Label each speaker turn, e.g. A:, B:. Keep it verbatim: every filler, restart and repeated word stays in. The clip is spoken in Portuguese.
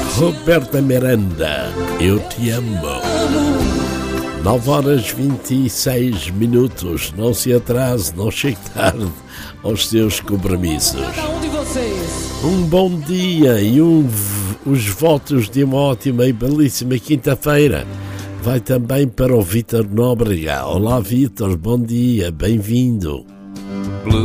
A: Roberta Miranda, eu te amo. nove horas e vinte e seis minutos. Não se atrase, não chegue tarde aos seus compromissos. Um bom dia e um, os votos de uma ótima e belíssima quinta-feira. Vai também para o Vítor Nóbrega. Olá, Vítor, bom dia, bem-vindo.